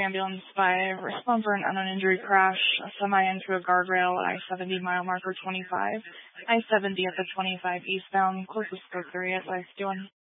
Ambulance 5, respond for an unknown injury crash, a semi into a guardrail at I-70 mile marker 25, I-70 at the 25 eastbound, closest scope area, advice doing.